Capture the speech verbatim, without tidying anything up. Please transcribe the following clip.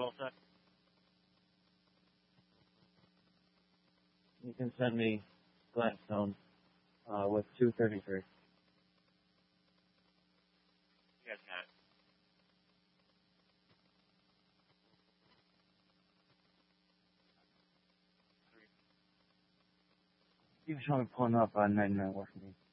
all set? You can send me Gladstone uh, with two thirty-three. Yes, Matt. You can show me pulling up on ninety-nine West Main.